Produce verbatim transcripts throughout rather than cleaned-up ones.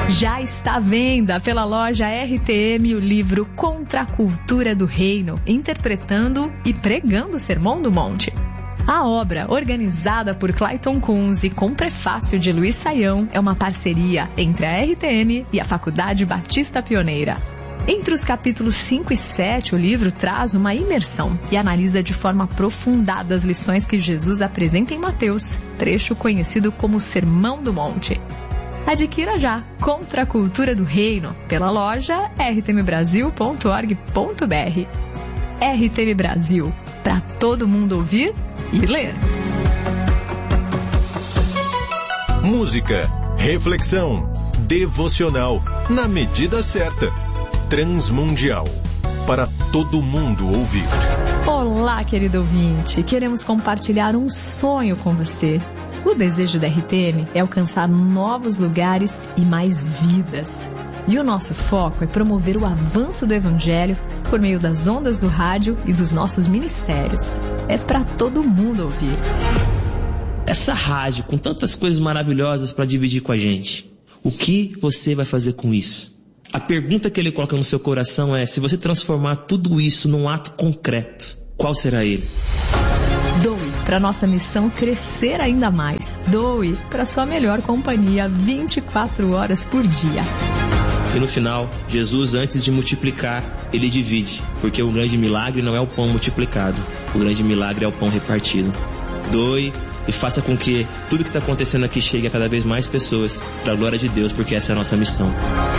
Já está à venda pela loja R T M o livro Contra a Cultura do Reino, interpretando e pregando o Sermão do Monte. A obra, organizada por Clayton Kunz e com prefácio de Luiz Saião, é uma parceria entre a R T M e a Faculdade Batista Pioneira. Entre os capítulos cinco e sete, o livro traz uma imersão e analisa de forma aprofundada as lições que Jesus apresenta em Mateus, trecho conhecido como Sermão do Monte. Adquira já Contra a Cultura do Reino pela loja r t m brasil ponto org ponto b r. R T M Brasil, para todo mundo ouvir e ler. Música, reflexão, devocional, na medida certa. Transmundial, para todo mundo ouvir. Olá, querido ouvinte, queremos compartilhar um sonho com você. O desejo da R T M é alcançar novos lugares e mais vidas. E o nosso foco é promover o avanço do Evangelho por meio das ondas do rádio e dos nossos ministérios. É para todo mundo ouvir. Essa rádio com tantas coisas maravilhosas para dividir com a gente, o que você vai fazer com isso? A pergunta que ele coloca no seu coração é: se você transformar tudo isso num ato concreto, qual será ele? Doe para nossa missão crescer ainda mais. Doe para sua melhor companhia vinte e quatro horas por dia. E no final, Jesus, antes de multiplicar, ele divide, porque o grande milagre não é o pão multiplicado, o grande milagre é o pão repartido. Doe e faça com que tudo que está acontecendo aqui chegue a cada vez mais pessoas, para a glória de Deus, porque essa é a nossa missão.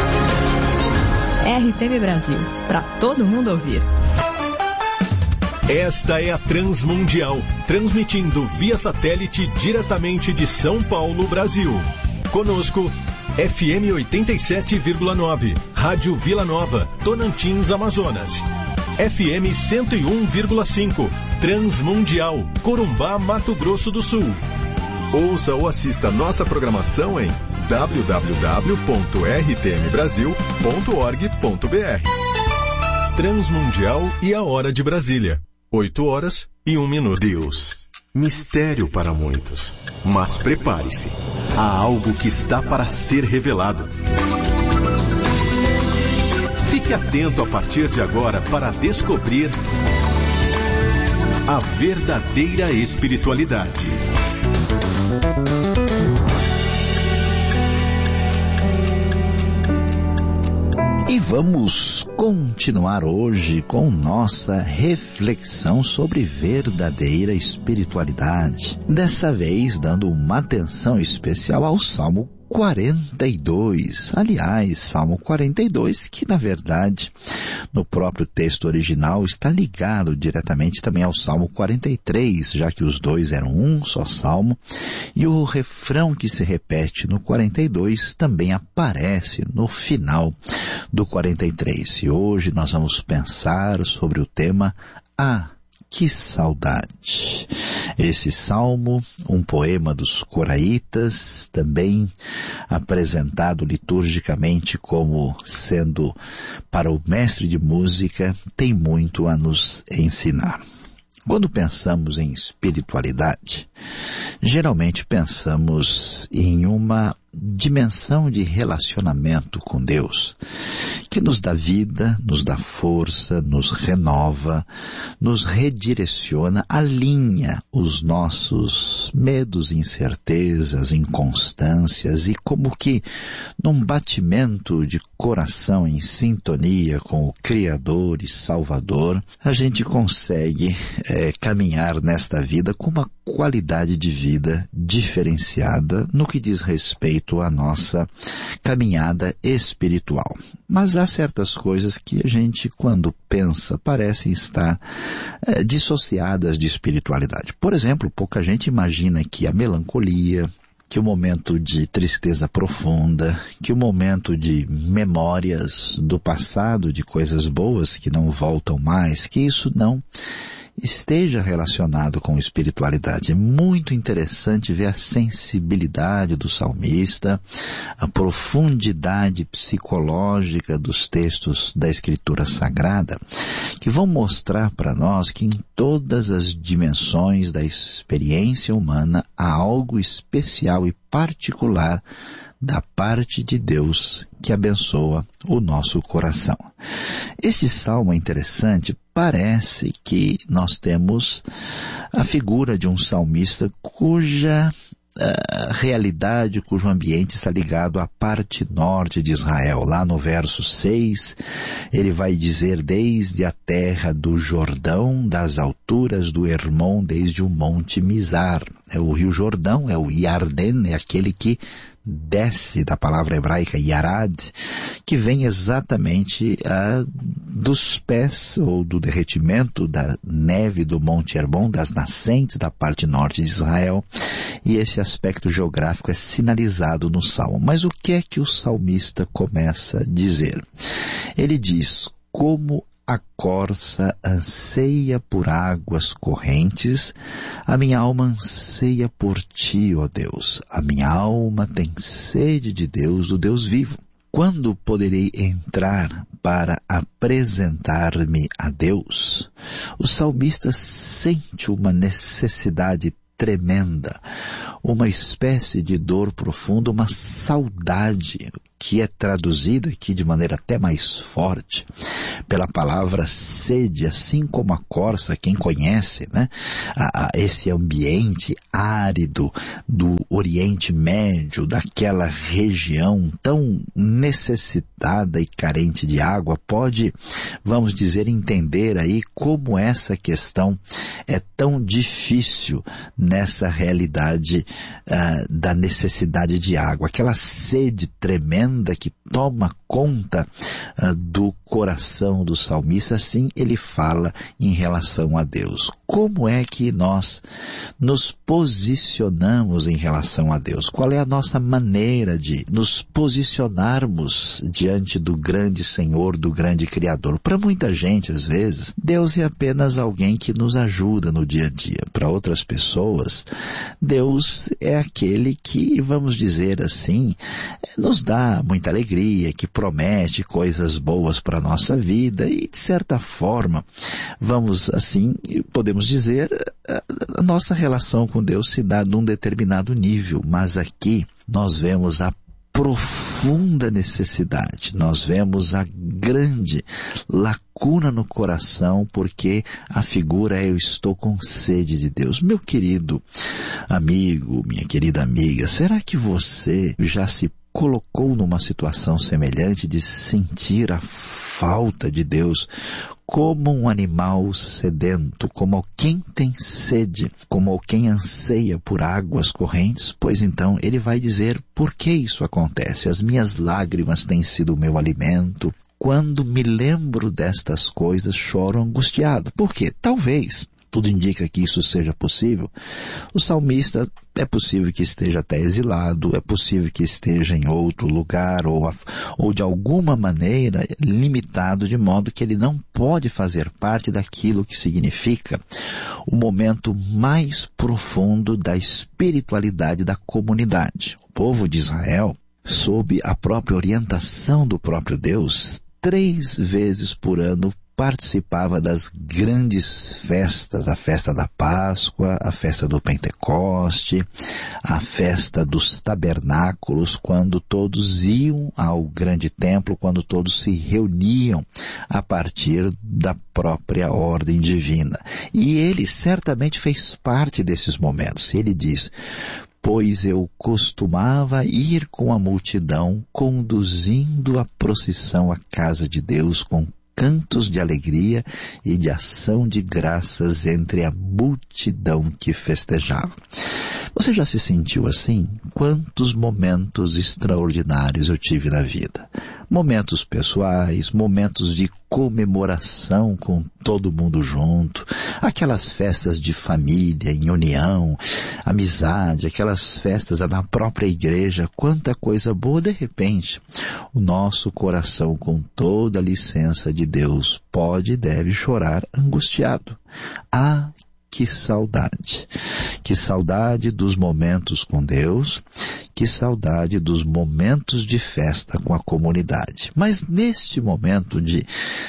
R T M Brasil, para todo mundo ouvir. Esta é a Transmundial, transmitindo via satélite diretamente de São Paulo, Brasil. Conosco, F M oitenta e sete vírgula nove, Rádio Vila Nova, Tocantins, Amazonas. F M cento e um vírgula cinco, Transmundial, Corumbá, Mato Grosso do Sul. Ouça ou assista nossa programação em w w w ponto r t m brasil ponto org ponto b r. Transmundial e a hora de Brasília. oito horas e um minuto. Deus, mistério para muitos. Mas prepare-se, há algo que está para ser revelado. Fique atento a partir de agora para descobrir a verdadeira espiritualidade. E vamos continuar hoje com nossa reflexão sobre verdadeira espiritualidade. Dessa vez dando uma atenção especial ao Salmo quarenta e dois. Aliás, Salmo quarenta e dois, que na verdade, no próprio texto original, está ligado diretamente também ao Salmo quarenta e três, já que os dois eram um só salmo, e o refrão que se repete no quarenta e dois também aparece no final do quarenta e três. E hoje nós vamos pensar sobre o tema A. Que saudade! Esse salmo, um poema dos coraitas, também apresentado liturgicamente como sendo para o mestre de música, tem muito a nos ensinar. Quando pensamos em espiritualidade, geralmente pensamos em uma dimensão de relacionamento com Deus, que nos dá vida, nos dá força, nos renova, nos redireciona, alinha os nossos medos, incertezas, inconstâncias e como que num batimento de coração em sintonia com o Criador e Salvador, a gente consegue é, caminhar nesta vida com uma qualidade de vida diferenciada no que diz respeito à nossa caminhada espiritual. Mas há certas coisas que a gente, quando pensa, parecem estar é, dissociadas de espiritualidade. Por exemplo, pouca gente imagina que a melancolia, que o momento de tristeza profunda, que o momento de memórias do passado, de coisas boas que não voltam mais, que isso não esteja relacionado com espiritualidade. É muito interessante ver a sensibilidade do salmista, a profundidade psicológica dos textos da Escritura Sagrada, que vão mostrar para nós que em todas as dimensões da experiência humana há algo especial e particular da parte de Deus que abençoa o nosso coração. Este salmo é interessante, parece que nós temos a figura de um salmista cuja uh, realidade, cujo ambiente está ligado à parte norte de Israel. Lá no verso seis, ele vai dizer: desde a terra do Jordão, das alturas do Hermon, desde o monte Mizar. É o rio Jordão, é o Yarden, é aquele que desce da palavra hebraica Yarad, que vem exatamente ah, dos pés ou do derretimento da neve do Monte Hermon, das nascentes da parte norte de Israel, e esse aspecto geográfico é sinalizado no Salmo. Mas o que é que o salmista começa a dizer? Ele diz: como a corça anseia por águas correntes, a minha alma anseia por ti, ó Deus. A minha alma tem sede de Deus, do Deus vivo. Quando poderei entrar para apresentar-me a Deus? O salmista sente uma necessidade tremenda, uma espécie de dor profunda, uma saudade, que é traduzida aqui de maneira até mais forte pela palavra sede, assim como a corça, quem conhece, né, a, a, esse ambiente árido do Oriente Médio, daquela região tão necessitada e carente de água, pode, vamos dizer, entender aí como essa questão é tão difícil nessa realidade uh, da necessidade de água, aquela sede tremenda que toma conta uh, do coração do salmista. Assim ele fala em relação a Deus. Como é que nós nos posicionamos em relação a Deus? Qual é a nossa maneira de nos posicionarmos diante do grande Senhor, do grande Criador? Para muita gente, às vezes, Deus é apenas alguém que nos ajuda no dia a dia. Para outras pessoas, Deus é aquele que, vamos dizer assim, nos dá muita alegria, que promete coisas boas para a nossa vida e, de certa forma, vamos assim, podemos dizer, a nossa relação com Deus se dá num determinado nível, mas aqui nós vemos a profunda necessidade, nós vemos a grande lacuna no coração, porque a figura é: eu estou com sede de Deus. Meu querido amigo, minha querida amiga, será que você já se colocou numa situação semelhante de sentir a falta de Deus, como um animal sedento, como quem tem sede, como quem anseia por águas correntes? Pois então ele vai dizer: por que isso acontece? As minhas lágrimas têm sido o meu alimento. Quando me lembro destas coisas, choro angustiado. Por quê? Talvez, tudo indica que isso seja possível, o salmista é possível que esteja até exilado, é possível que esteja em outro lugar, ou, ou de alguma maneira limitado, de modo que ele não pode fazer parte daquilo que significa o momento mais profundo da espiritualidade da comunidade. O povo de Israel, sob a própria orientação do próprio Deus, três vezes por ano participava das grandes festas, a festa da Páscoa, a festa do Pentecoste, a festa dos tabernáculos, quando todos iam ao grande templo, quando todos se reuniam a partir da própria ordem divina. E ele certamente fez parte desses momentos. Ele diz: pois eu costumava ir com a multidão, conduzindo a procissão à casa de Deus com cantos de alegria e de ação de graças entre a multidão que festejava. Você já se sentiu assim? Quantos momentos extraordinários eu tive na vida. Momentos pessoais, momentos de comemoração com todo mundo junto, aquelas festas de família, em união, amizade, aquelas festas na própria igreja, quanta coisa boa. De repente, o nosso coração, com toda a licença de Deus, pode e deve chorar angustiado. Ah, que saudade! Que saudade dos momentos com Deus, que saudade dos momentos de festa com a comunidade. Mas neste momento de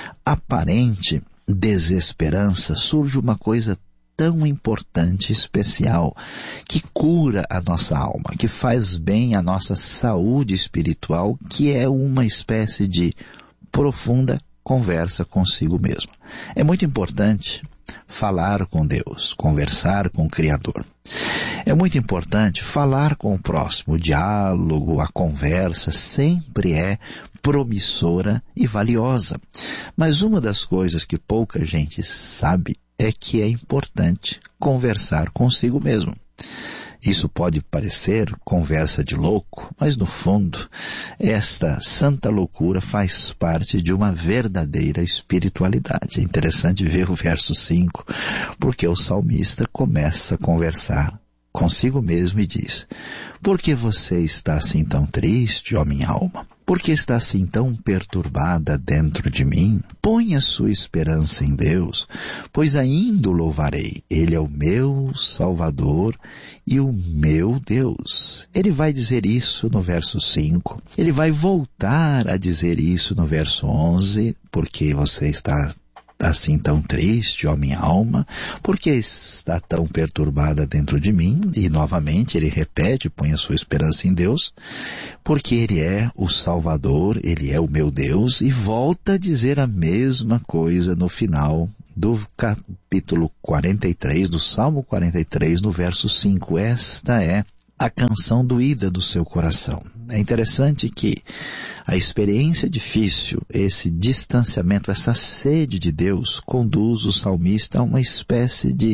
aparente desesperança, surge uma coisa tão importante, especial, que cura a nossa alma, que faz bem à nossa saúde espiritual, que é uma espécie de profunda conversa consigo mesmo. É muito importante falar com Deus, conversar com o Criador. É muito importante falar com o próximo. O diálogo, a conversa sempre é promissora e valiosa. Mas uma das coisas que pouca gente sabe é que é importante conversar consigo mesmo. Isso pode parecer conversa de louco, mas no fundo, esta santa loucura faz parte de uma verdadeira espiritualidade. É interessante ver o verso cinco, porque o salmista começa a conversar consigo mesmo e diz: por que você está assim tão triste, ó minha alma? Por que está assim tão perturbada dentro de mim? Ponha sua esperança em Deus, pois ainda o louvarei. Ele é o meu Salvador e o meu Deus. Ele vai dizer isso no verso cinco. Ele vai voltar a dizer isso no verso onze, porque você está assim tão triste, ó minha alma, porque está tão perturbada dentro de mim? E novamente ele repete, põe a sua esperança em Deus, porque Ele é o Salvador, Ele é o meu Deus, e volta a dizer a mesma coisa no final do capítulo quarenta e três, do Salmo quarenta e três, no verso cinco. Esta é a canção doída do seu coração. É interessante que a experiência difícil, esse distanciamento, essa sede de Deus, conduz o salmista a uma espécie de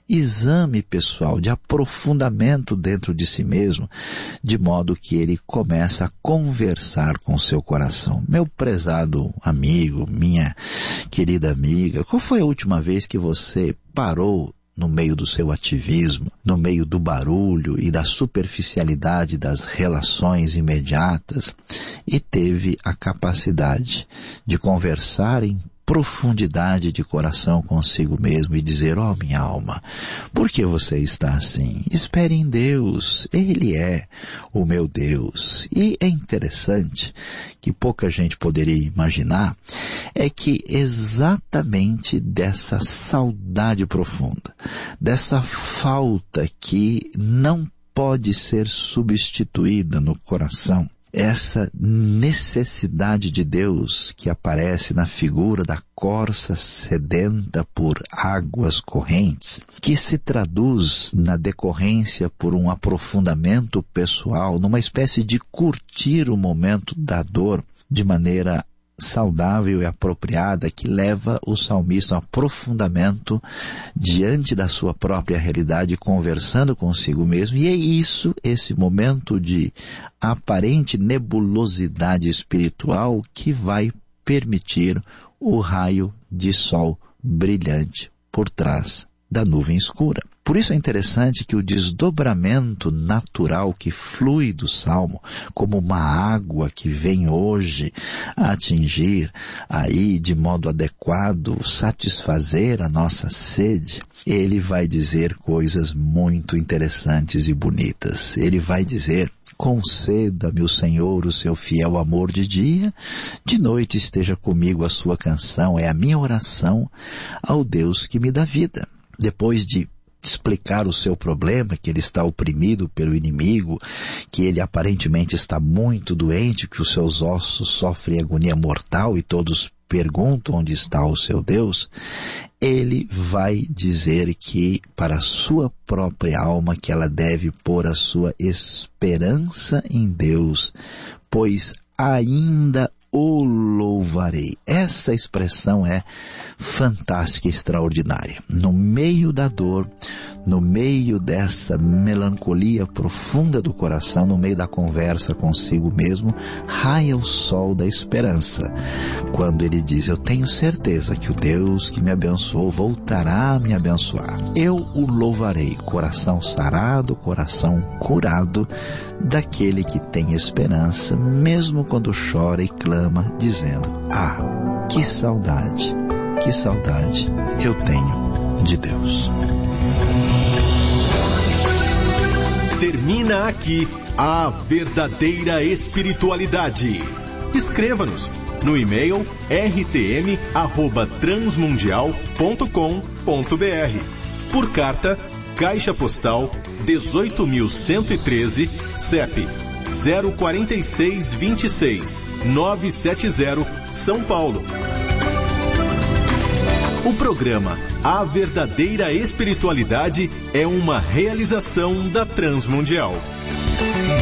exame pessoal, de aprofundamento dentro de si mesmo, de modo que ele começa a conversar com o seu coração. Meu prezado amigo, minha querida amiga, qual foi a última vez que você parou no meio do seu ativismo, no meio do barulho e da superficialidade das relações imediatas, e teve a capacidade de conversar em profundidade de coração consigo mesmo e dizer: ó minha alma, por que você está assim? Espere em Deus, Ele é o meu Deus. E é interessante, que pouca gente poderia imaginar, é que exatamente dessa saudade profunda, dessa falta que não pode ser substituída no coração, essa necessidade de Deus que aparece na figura da corça sedenta por águas correntes, que se traduz na decorrência por um aprofundamento pessoal, numa espécie de curtir o momento da dor de maneira saudável e apropriada, que leva o salmista a um aprofundamento diante da sua própria realidade, conversando consigo mesmo. E é isso, esse momento de aparente nebulosidade espiritual, que vai permitir o raio de sol brilhante por trás da nuvem escura. Por isso é interessante que o desdobramento natural que flui do Salmo, como uma água que vem hoje a atingir aí de modo adequado, satisfazer a nossa sede, ele vai dizer coisas muito interessantes e bonitas. Ele vai dizer: conceda-me o Senhor o seu fiel amor de dia, de noite esteja comigo a sua canção. É a minha oração ao Deus que me dá vida. Depois de explicar o seu problema, que ele está oprimido pelo inimigo, que ele aparentemente está muito doente, que os seus ossos sofrem agonia mortal e todos perguntam onde está o seu Deus, ele vai dizer que para a sua própria alma que ela deve pôr a sua esperança em Deus, pois ainda o louvarei. Essa expressão é fantástica e extraordinária. No meio da dor, no meio dessa melancolia profunda do coração, no meio da conversa consigo mesmo, raia o sol da esperança. Quando ele diz: eu tenho certeza que o Deus que me abençoou voltará a me abençoar. Eu o louvarei, coração sarado, coração curado, daquele que tem esperança, mesmo quando chora e clama, dizendo: ah, que saudade, que saudade eu tenho de Deus. Termina aqui a verdadeira espiritualidade. Escreva-nos no e-mail r t m arroba transmundial ponto com ponto b r. Por carta, Caixa Postal dezoito mil cento e treze, C E P zero quatro seis dois seis nove sete zero, São Paulo. O programa A Verdadeira Espiritualidade é uma realização da Transmundial.